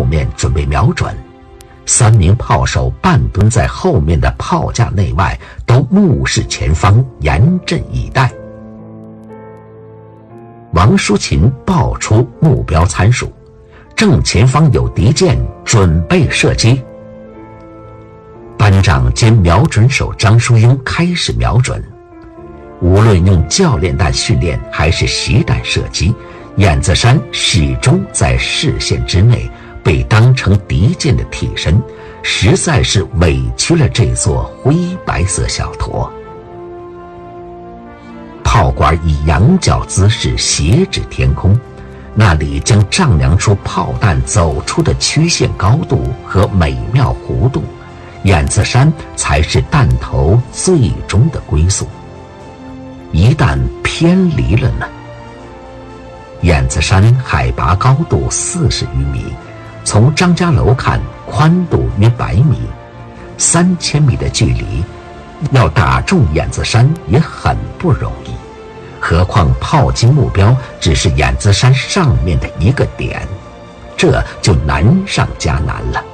后面准备瞄准。3名炮手半蹲在后面的炮架内外，都目视前方，严阵以待。王淑琴报出目标参数，正前方有敌舰，准备射击。班长兼瞄准手张淑英开始瞄准。无论用教练弹训练还是实弹射击，雁子山始终在视线之内，被当成敌舰的替身，实在是委屈了这座灰白色小坨。炮管以仰角姿势斜指天空，那里将丈量出炮弹走出的曲线高度和美妙弧度，雁子山才是弹头最终的归宿。一旦偏离了呢？雁子山海拔高度40余米，从张家楼看，宽度约100米，3000米的距离，要打中雁子山也很不容易。何况炮击目标只是雁子山上面的一个点，这就难上加难了。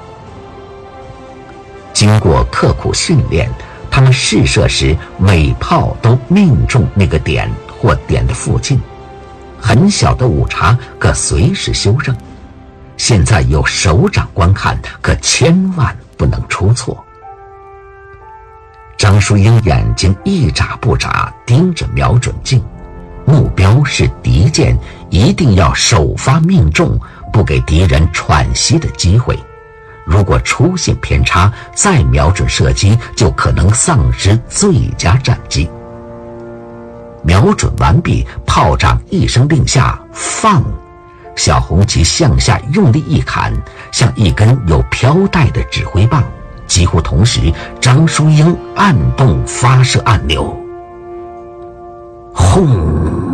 经过刻苦训练，他们试射时每炮都命中那个点或点的附近，很小的误差可随时修正。现在有首长观看，可千万不能出错。张淑英眼睛一眨不眨盯着瞄准镜，目标是敌舰，一定要首发命中，不给敌人喘息的机会。如果出现偏差，再瞄准射击，就可能丧失最佳战机。瞄准完毕，炮长一声令下，放！小红旗向下用力一砍，像一根有飘带的指挥棒。几乎同时，张淑英按动发射按钮，轰！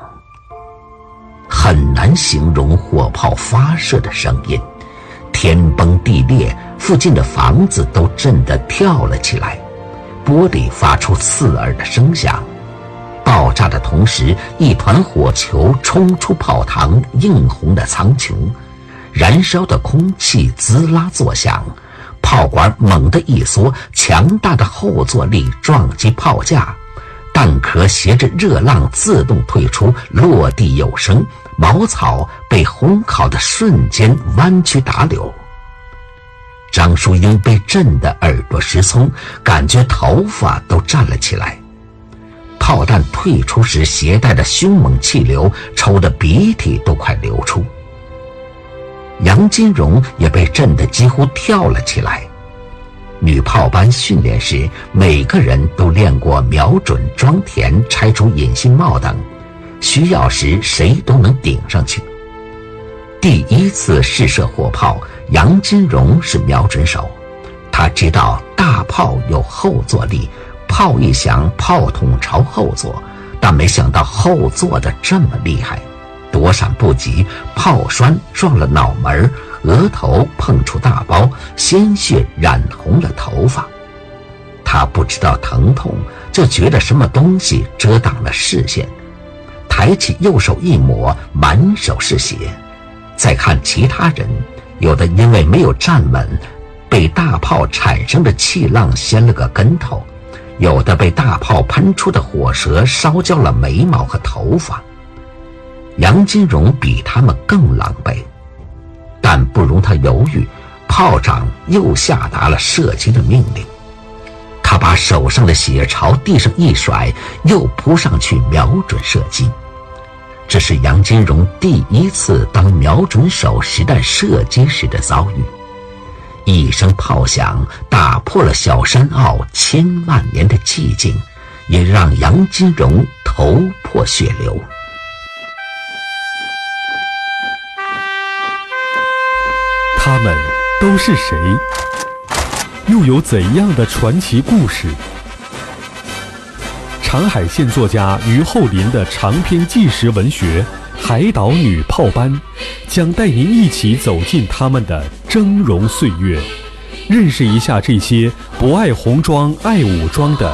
很难形容火炮发射的声音。天崩地裂，附近的房子都震得跳了起来，玻璃发出刺耳的声响。爆炸的同时，一团火球冲出炮膛，映红了苍穹，燃烧的空气滋啦作响。炮管猛地一缩，强大的后坐力撞击炮架，弹壳携着热浪自动退出，落地有声，茅草被烘烤的瞬间弯曲打柳。张淑英被震得耳朵失聪，感觉头发都站了起来。炮弹退出时携带的凶猛气流，抽得鼻涕都快流出。杨金荣也被震得几乎跳了起来。女炮班训练时，每个人都练过瞄准、装填、拆除引信帽等，需要时谁都能顶上去。第一次试射火炮，杨金荣是瞄准手，他知道大炮有后坐力，炮一响，炮筒朝后坐，但没想到后坐的这么厉害。躲闪不及，炮栓撞了脑门，额头碰出大包，鲜血染红了头发。他不知道疼痛，就觉得什么东西遮挡了视线，抬起右手一抹，满手是血。再看其他人，有的因为没有站稳，被大炮产生的气浪掀了个跟头，有的被大炮喷出的火舌烧焦了眉毛和头发。杨金荣比他们更狼狈，但不容他犹豫，炮长又下达了射击的命令。他把手上的血朝地上一甩，又扑上去瞄准射击。这是杨金荣第一次当瞄准手实弹射击时的遭遇。一声炮响打破了小山坳千万年的寂静，也让杨金荣头破血流。 他们都是谁？又有怎样的传奇故事？长海县作家于厚林的长篇纪实文学《海岛女炮班》将带您一起走进他们的峥嵘岁月，认识一下这些不爱红装爱武装的